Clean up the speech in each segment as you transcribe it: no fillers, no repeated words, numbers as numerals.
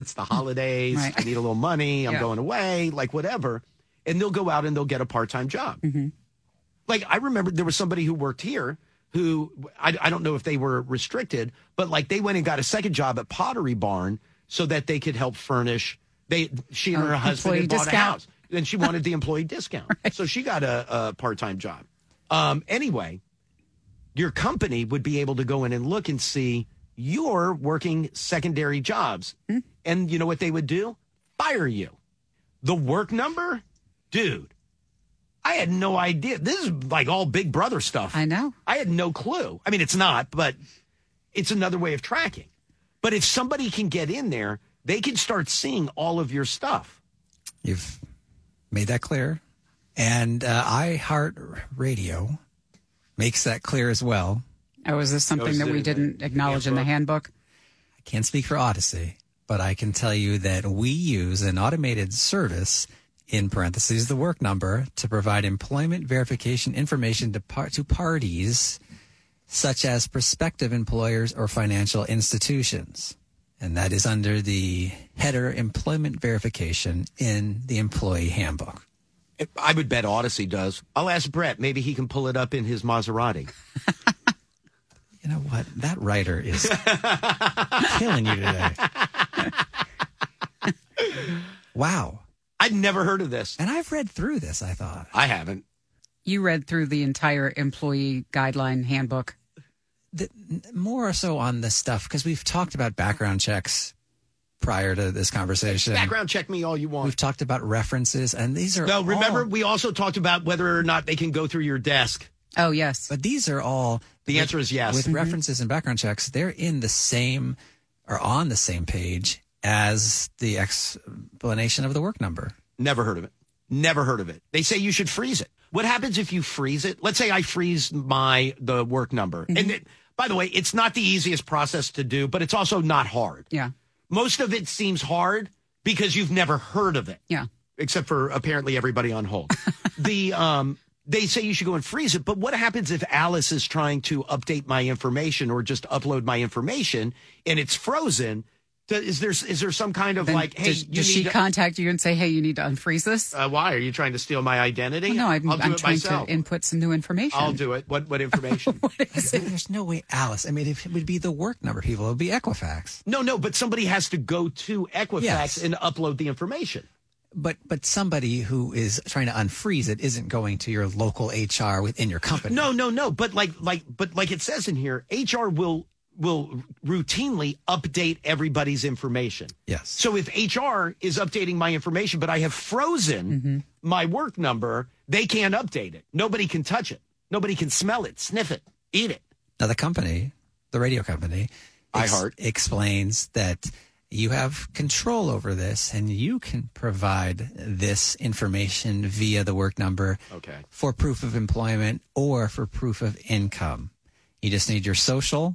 it's the holidays. Right. I need a little money. I'm going away, like whatever. And they'll go out and they'll get a part-time job. Like, I remember there was somebody who worked here who, I don't know if they were restricted, but like they went and got a second job at Pottery Barn so that they could help furnish. She and her husband had bought a house. And she wanted the employee discount. Right. So she got a part-time job. Anyway, your company would be able to go in and look and see you're working secondary jobs. And you know what they would do? Fire you. The work number? Dude, I had no idea. This is like all Big Brother stuff. I know. I had no clue. I mean, it's not, but it's another way of tracking. But if somebody can get in there, they can start seeing all of your stuff. You've made that clear. And iHeartRadio makes that clear as well. Oh, is this something that we didn't acknowledge in the handbook? I can't speak for Odyssey, but I can tell you that we use an automated service, in parentheses, the work number, to provide employment verification information to parties such as prospective employers or financial institutions. And that is under the header employment verification in the employee handbook. I would bet Odyssey does. I'll ask Brett. Maybe he can pull it up in his Maserati. You know what? That writer is killing you today. Wow. I'd never heard of this. And I've read through this, I thought. I haven't. You read through the entire employee guideline handbook. More so on this stuff, because we've talked about background checks prior to this conversation. Background check me all you want. We've talked about references, and these are No, remember, we also talked about whether or not they can go through your desk. Oh, yes. But these are all... The answer is yes. With references and background checks, they're in the same, or on the same page as the explanation of the work number. Never heard of it. Never heard of it. They say you should freeze it. What happens if you freeze it? Let's say I freeze the work number. And by the way, it's not the easiest process to do, but it's also not hard. Yeah. Most of it seems hard because you've never heard of it. Yeah. Except for apparently everybody on hold. They say you should go and freeze it, but what happens if Alice is trying to update my information or just upload my information and it's frozen? Is there some kind of then hey, does she contact you and say, hey, you need to unfreeze this? Why? Are you trying to steal my identity? Well, no, I'm trying myself. to input some new information. I'll do it. What information? There's no way, Alice. I mean, if it would be the work number people, it would be Equifax. No, but somebody has to go to Equifax and upload the information. But somebody who is trying to unfreeze it isn't going to your local HR within your company. No. But like it says in here, HR will routinely update everybody's information. Yes. So if HR is updating my information, but I have frozen my work number, they can't update it. Nobody can touch it. Nobody can smell it, sniff it, eat it. Now the company, the radio company, iHeart, explains that you have control over this and you can provide this information via the work number for proof of employment or for proof of income. You just need your social,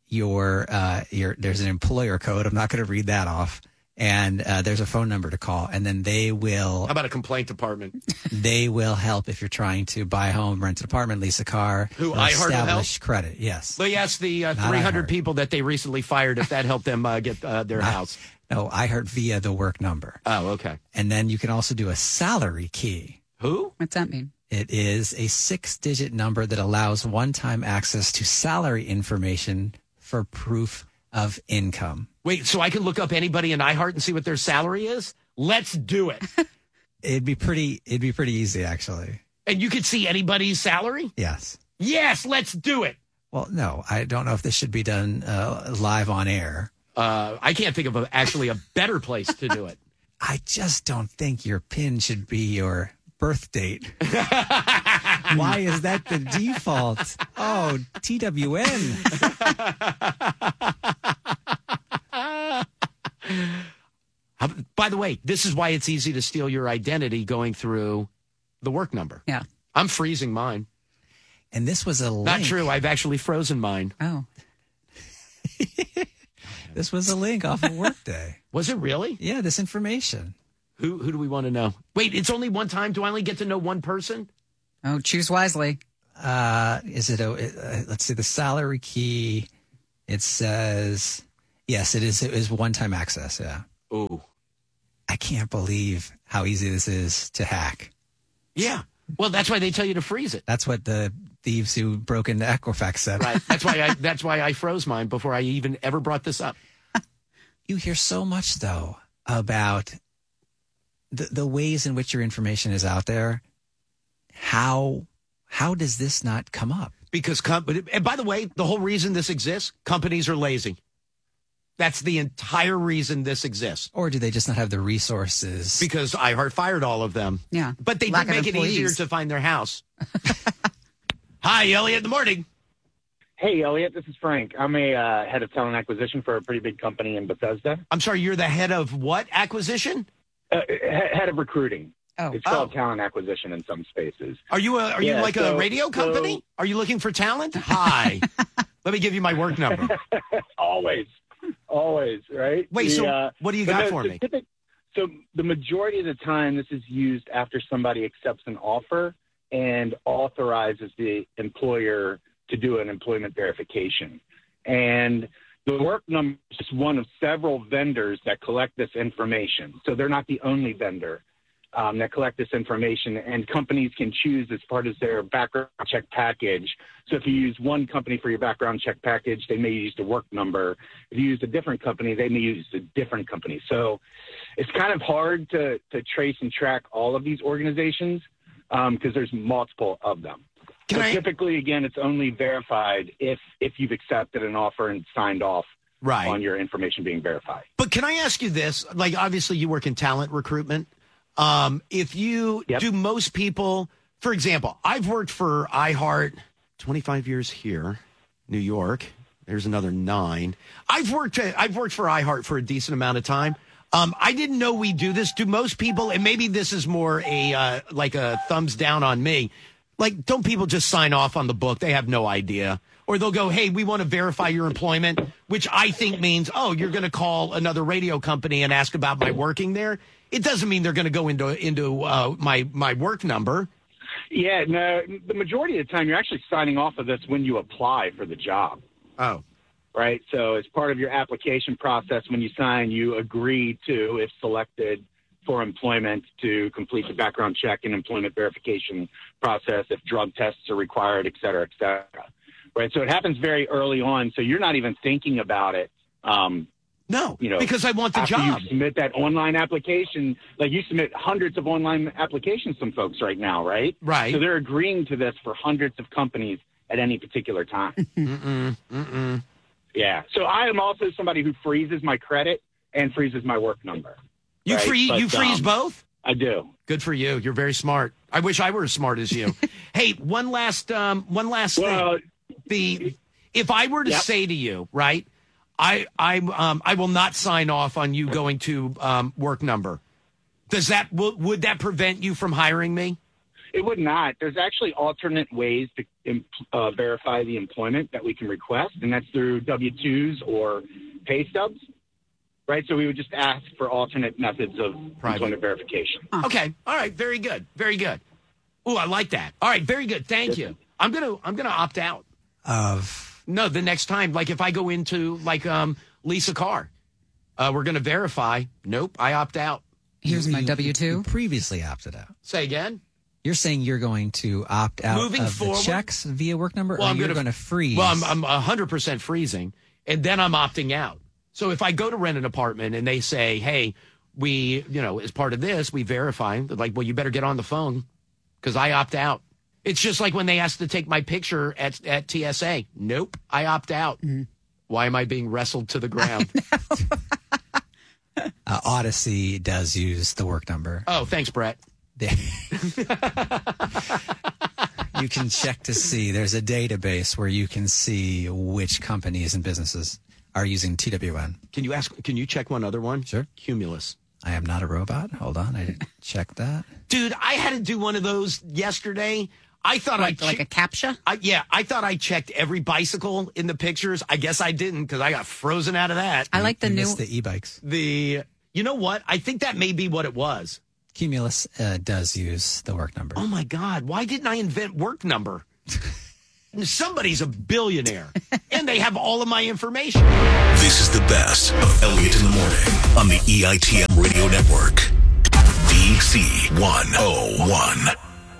there's an employer code. I'm not going to read that off. And there's a phone number to call, and then they will... How about a complaint department? They will help if you're trying to buy a home, rent an apartment, lease a car, Who, or iHeart establish credit. Yes. They asked the 300 people that they recently fired if that helped them get their house. No, iHeart via the work number. Oh, okay. And then you can also do a salary key. Who? What's that mean? It is a 6-digit number that allows one-time access to salary information for proof of income. Wait, so I can look up anybody in iHeart and see what their salary is? Let's do it. It'd be pretty easy, actually. And you could see anybody's salary? Yes. Yes, let's do it. Well, no, I don't know if this should be done live on air. I can't think of actually a better place to do it. I just don't think your PIN should be your birth date. Why is that the default? Oh, TWN. By the way, this is why it's easy to steal your identity going through the work number. Yeah. I'm freezing mine. And this was a link. Not true. I've actually frozen mine. Oh. This was a link off of Workday. Was it really? Yeah, this information. Who do we want to know? Wait, it's only one time? Do I only get to know one person? Oh, choose wisely. Is it let's see, the salary key, it says, yes, it is one-time access, yeah. Ooh. I can't believe how easy this is to hack. Yeah. Well, that's why they tell you to freeze it. That's what the thieves who broke into Equifax said. Right. That's why I froze mine before I even ever brought this up. You hear so much, though, about the ways in which your information is out there. How does this not come up? Because, and by the way, the whole reason this exists, companies are lazy. That's the entire reason this exists. Or do they just not have the resources? Because iHeart fired all of them. Yeah. But they Lack did of make it employees. easier to find their house. Hi, Elliot, in the morning. Hey, Elliot, this is Frank. I'm a head of talent acquisition for a pretty big company in Bethesda. I'm sorry, you're the head of what acquisition? Head of recruiting. Oh. It's called talent acquisition in some spaces. Are you like a radio company? Are you looking for talent? Hi. Let me give you my work number. Always, right? Wait, so what do you got for me? So the majority of the time, this is used after somebody accepts an offer and authorizes the employer to do an employment verification. And the work number is just one of several vendors that collect this information. So they're not the only vendor that collect this information, and companies can choose as part of their background check package. So if you use one company for your background check package, they may use the work number. If you use a different company, they may use a different company. So it's kind of hard to trace and track all of these organizations because there's multiple of them. Typically, again, it's only verified if you've accepted an offer and signed off on your information being verified. But can I ask you this? Like, obviously, you work in talent recruitment. If you do, most people, for example, I've worked for iHeart 25 years here, New York. There's another 9. I've worked for iHeart for a decent amount of time. I didn't know we do this. Do most people, and maybe this is more like a thumbs down on me, like, don't people just sign off on the book? They have no idea. Or they'll go, hey, we want to verify your employment, which I think means, oh, you're going to call another radio company and ask about my working there. It doesn't mean they're going to go into my work number. Yeah, no, the majority of the time you're actually signing off of this when you apply for the job. Oh. Right? So as part of your application process, when you sign, you agree to, if selected for employment, to complete the background check and employment verification process, if drug tests are required, et cetera, et cetera. Right? So it happens very early on, so you're not even thinking about it. No, because I want the job. You submit that online application, like you submit hundreds of online applications, some folks right now, right? Right. So they're agreeing to this for hundreds of companies at any particular time. Yeah. So I am also somebody who freezes my credit and freezes my work number. You freeze both? I do. Good for you. You're very smart. I wish I were as smart as you. Hey, one last thing. If I were to say to you, right, I will not sign off on you going to work number. Would that prevent you from hiring me? It would not. There's actually alternate ways to verify the employment that we can request, and that's through W-2s or pay stubs. Right, so we would just ask for alternate methods of employment verification. Okay, all right, very good, very good. Oh, I like that. All right, very good. Thank you. I'm gonna opt out of the next time. Like if I go into Lisa Carr, we're gonna verify. Nope, I opt out. Here's my W-2. You previously opted out. Say again. You're saying you're going to opt out Moving of forward, the checks via work number, or you're going to freeze? Well, I'm 100% freezing, and then I'm opting out. So if I go to rent an apartment and they say, hey, we, as part of this, we verify, they're like, well, you better get on the phone because I opt out. It's just like when they asked to take my picture at TSA. Nope, I opt out. Mm-hmm. Why am I being wrestled to the ground? Odyssey does use the work number. Oh, thanks, Brett. You can check to see. There's a database where you can see which companies and businesses are using TWN. Can you check one other one? Sure. Cumulus. I am not a robot. Hold on. I didn't check that. Dude, I had to do one of those yesterday. I thought like a CAPTCHA? I thought I checked every bicycle in the pictures. I guess I didn't because I got frozen out of that. I like the new... the e-bikes. You know what? I think that may be what it was. Cumulus does use the work number. Oh, my God. Why didn't I invent work number? somebody's a billionaire, and they have all of my information. This is the best of Elliott in the Morning on the EITM Radio Network. DC 101.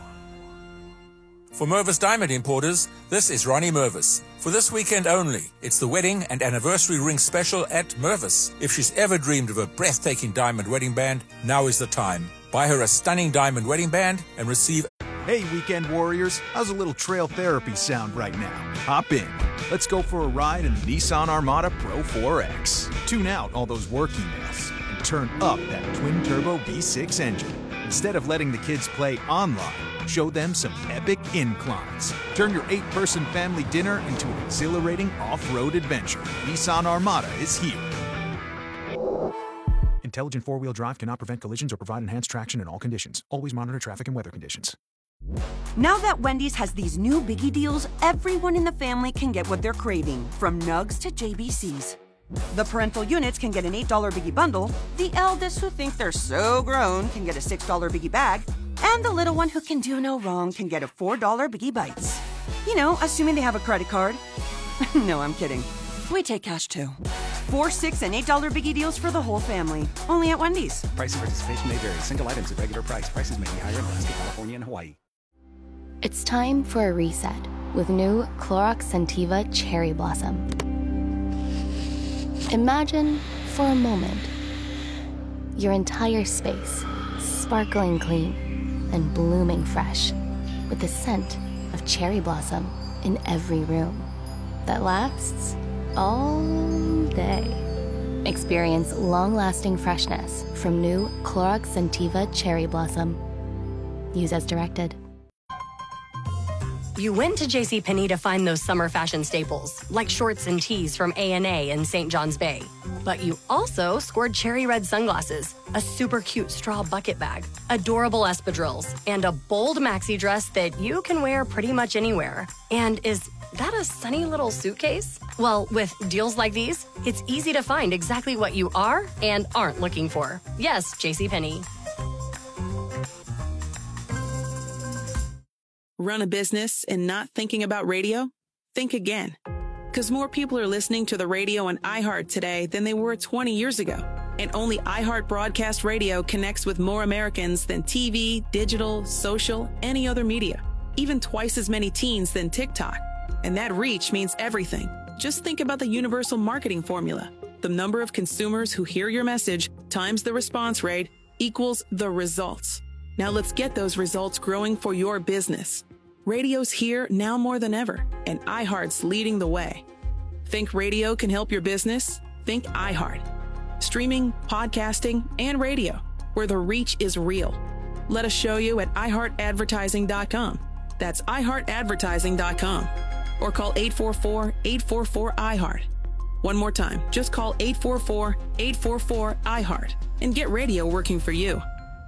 For Mervis Diamond Importers, this is Ronnie Mervis. For this weekend only, it's the wedding and anniversary ring special at Mervis. If she's ever dreamed of a breathtaking diamond wedding band, now is the time. Buy her a stunning diamond wedding band and receive... Hey, weekend warriors, how's a little trail therapy sound right now? Hop in. Let's go for a ride in the Nissan Armada Pro 4X. Tune out all those work emails and turn up that twin-turbo V6 engine. Instead of letting the kids play online, show them some epic inclines. Turn your 8-person family dinner into an exhilarating off-road adventure. Nissan Armada is here. Intelligent four-wheel drive cannot prevent collisions or provide enhanced traction in all conditions. Always monitor traffic and weather conditions. Now that Wendy's has these new biggie deals, everyone in the family can get what they're craving, from nugs to JBCs. The parental units can get an $8 biggie bundle, the eldest who think they're so grown can get a $6 biggie bag, and the little one who can do no wrong can get a $4 biggie bites. You know, assuming they have a credit card. No, I'm kidding. We take cash too. 4, $6, and $8 biggie deals for the whole family. Only at Wendy's. Price and participation may vary. Single items at regular price. Prices may be higher in Alaska, California, and Hawaii. It's time for a reset with new Clorox Scentiva Cherry Blossom. Imagine, for a moment, your entire space sparkling clean and blooming fresh with the scent of cherry blossom in every room that lasts all day. Experience long-lasting freshness from new Clorox Scentiva Cherry Blossom. Use as directed. You went to JCPenney to find those summer fashion staples, like shorts and tees from A&A and St. John's Bay. But you also scored cherry red sunglasses, a super cute straw bucket bag, adorable espadrilles, and a bold maxi dress that you can wear pretty much anywhere. And is that a sunny little suitcase? Well, with deals like these, it's easy to find exactly what you are and aren't looking for. Yes, JCPenney. Run a business and not thinking about radio? Think again. Because more people are listening to the radio on iHeart today than they were 20 years ago. And only iHeart Broadcast Radio connects with more Americans than TV, digital, social, any other media. Even twice as many teens than TikTok. And that reach means everything. Just think about the universal marketing formula. The number of consumers who hear your message times the response rate equals the results. Now let's get those results growing for your business. Radio's here now more than ever, and iHeart's leading the way. Think radio can help your business? Think iHeart. Streaming, podcasting, and radio, where the reach is real. Let us show you at iHeartAdvertising.com. That's iHeartAdvertising.com. Or call 844-844-iHeart. One more time, just call 844-844-iHeart and get radio working for you.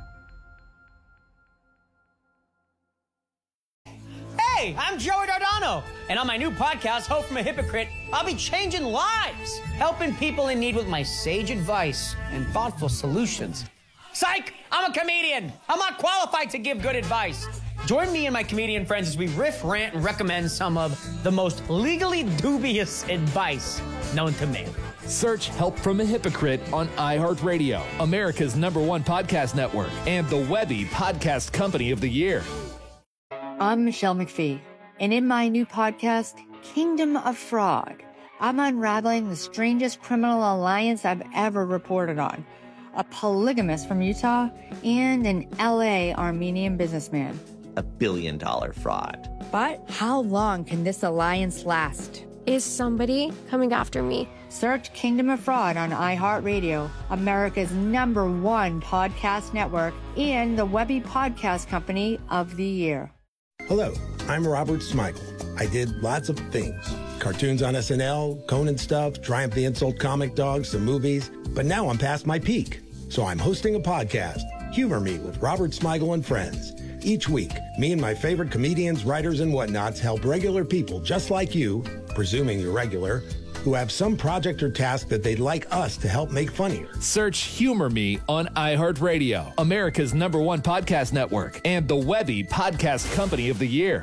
Hey, I'm Joey Dardano, and on my new podcast, Hope from a Hypocrite, I'll be changing lives, helping people in need with my sage advice and thoughtful solutions. Psych! I'm a comedian. I'm not qualified to give good advice. Join me and my comedian friends as we riff, rant, and recommend some of the most legally dubious advice known to man. Search Help from a Hypocrite on iHeartRadio, America's #1 podcast network, and the Webby Podcast Company of the Year. I'm Michelle McPhee, and in my new podcast, Kingdom of Fraud, I'm unraveling the strangest criminal alliance I've ever reported on. A polygamist from Utah and an LA Armenian businessman. $1 billion fraud. But how long can this alliance last? Is somebody coming after me? Search Kingdom of Fraud on iHeartRadio, America's #1 podcast network, and the Webby Podcast Company of the Year. Hello, I'm Robert Smigel. I did lots of things. Cartoons on SNL, Conan stuff, Triumph the Insult Comic Dogs, some movies. But now I'm past my peak. So I'm hosting a podcast, Humor Me with Robert Smigel and Friends. Each week, me and my favorite comedians, writers, and whatnots help regular people just like you, presuming you're regular, who have some project or task that they'd like us to help make funnier. Search Humor Me on iHeartRadio, America's #1 podcast network, and the Webby Podcast Company of the Year.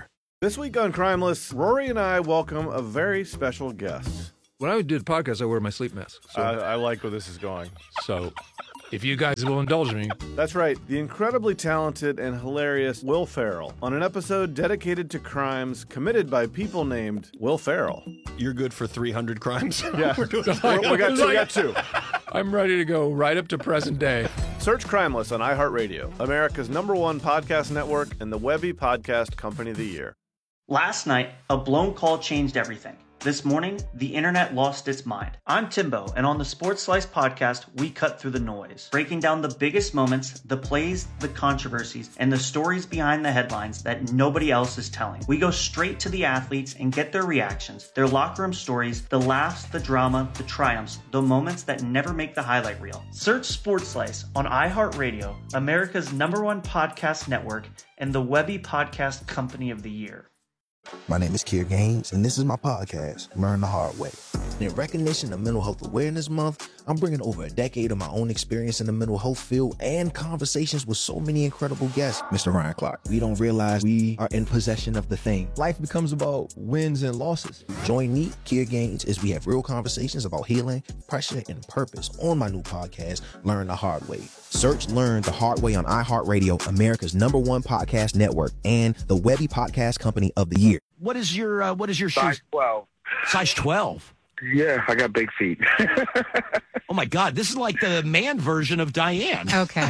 This week on Crimeless, Rory and I welcome a very special guest. When I do the podcast, I wear my sleep mask. So. I like where this is going. So, if you guys will indulge me. That's right, the incredibly talented and hilarious Will Ferrell on an episode dedicated to crimes committed by people named Will Ferrell. You're good for 300 crimes? Yeah, we got two. I'm ready to go right up to present day. Search Crimeless on iHeartRadio, America's #1 podcast network and the Webby Podcast Company of the Year. Last night, a blown call changed everything. This morning, the internet lost its mind. I'm Timbo, and on the Sports Slice podcast, we cut through the noise, breaking down the biggest moments, the plays, the controversies, and the stories behind the headlines that nobody else is telling. We go straight to the athletes and get their reactions, their locker room stories, the laughs, the drama, the triumphs, the moments that never make the highlight reel. Search Sports Slice on iHeartRadio, America's #1 podcast network, and the Webby Podcast Company of the Year. My name is Kier Gaines, and this is my podcast, Learn the Hard Way. In recognition of Mental Health Awareness Month, I'm bringing over a decade of my own experience in the mental health field and conversations with so many incredible guests. Mr. Ryan Clark, we don't realize we are in possession of the thing. Life becomes about wins and losses. Join me, Kier Gaines, as we have real conversations about healing, pressure, and purpose on my new podcast, Learn the Hard Way. Search Learn the Hard Way on iHeartRadio, America's #1 podcast network, and the Webby Podcast Company of the Year. What is your size 12? Size 12. Yeah, I got big feet. Oh my God, this is like the man version of Diane. Okay.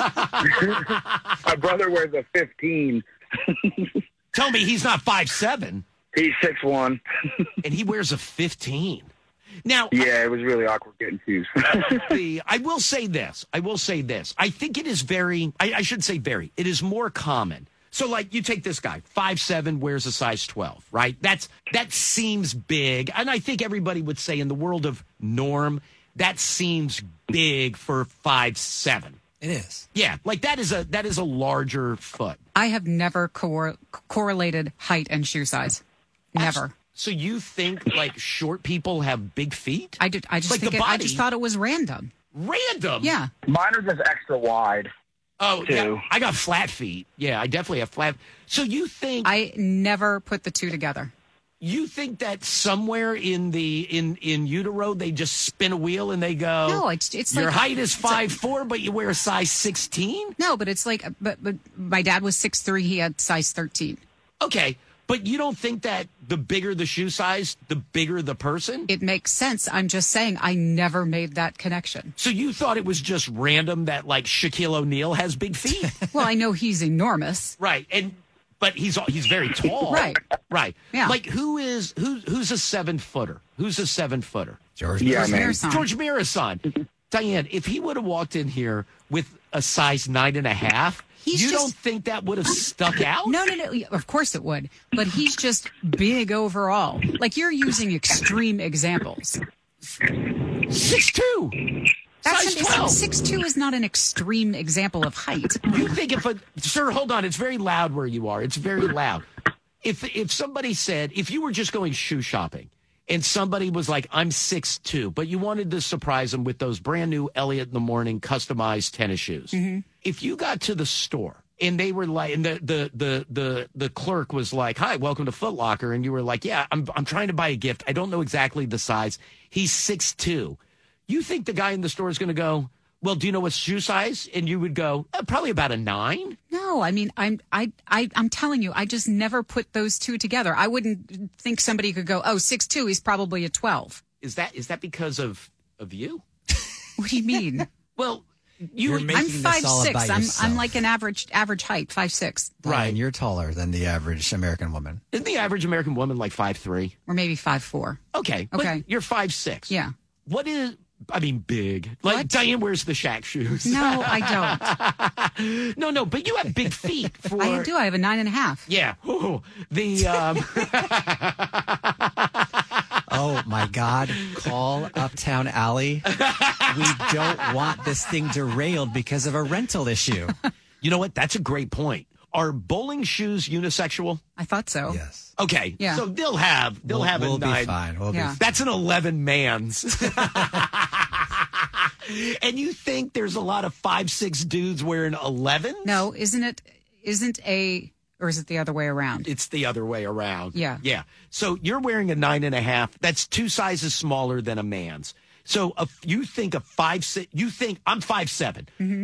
My brother wears a 15. Tell me he's not 5'7". He's 6'1". And he wears a 15. Now, yeah, it was really awkward getting shoes. I will say this. I think it is very, I should say very, it is more common. So, like, you take this guy, 5'7", wears a size 12, right? That seems big. And I think everybody would say in the world of norm, that seems big for 5'7". It is. Yeah, like that is a larger foot. I have never correlated height and shoe size. Never. So you think like short people have big feet? I just like think I just thought it was random. Random? Yeah. Mine are just extra wide. Oh, yeah. I got flat feet. Yeah, I definitely have flat. So you think I never put the two together. You think that somewhere in utero they just spin a wheel and they go, no, it's your like, height is 5'4", but you wear a size 16? No, but it's like but my dad was 6'3", he had size 13. Okay. But you don't think that the bigger the shoe size, the bigger the person? It makes sense. I'm just saying I never made that connection. So you thought it was just random that like Shaquille O'Neal has big feet? Well, I know he's enormous. Right. But he's very tall. Right. Right. Yeah. Like who's a 7-footer? Who's a 7-footer? George Mirasan. Diane, if he would have walked in here with a size 9.5, you don't think that would have stuck out? No. Of course it would. But he's just big overall. Like you're using extreme examples. 6'2". Size 12. 6'2" is not an extreme example of height. You think sir, hold on. It's very loud where you are. It's very loud. If somebody said, if you were just going shoe shopping and somebody was like, I'm 6'2", but you wanted to surprise them with those brand new Elliott in the Morning customized tennis shoes. Mm-hmm. If you got to the store and they were like, and the clerk was like, hi, welcome to Foot Locker. And you were like, yeah, I'm trying to buy a gift. I don't know exactly the size. He's 6'2". You think the guy in the store is going to go, well, do you know what's shoe size? And you would go, probably about a 9. No, I mean, I'm telling you, I just never put those two together. I wouldn't think somebody could go, 6'2", he's probably a 12. Is that because of you? What do you mean? Well, I'm 5'6". I'm like an average height, 5'6". Right, and you're taller than the average American woman. Isn't the average American woman like 5'3"? Or maybe 5'4". Okay. But you're 5'6". Yeah. What is? I mean, big. Like what? Diane wears the Shaq shoes. No, I don't. No, but you have big feet. I do. I have a 9.5. Yeah. Ooh, Oh my God! Call Uptown Alley. We don't want this thing derailed because of a rental issue. You know what? That's a great point. Are bowling shoes unisexual? I thought so. Yes. Okay. Yeah. So they'll have we'll a 9. We'll be fine. That's an 11 man's. And you think there's a lot of 5'6" dudes wearing 11s? No, isn't a Or is it the other way around? It's the other way around. Yeah. Yeah. So you're wearing a 9.5. That's 2 sizes smaller than a man's. So if you think a 5'6", you think I'm 5'7".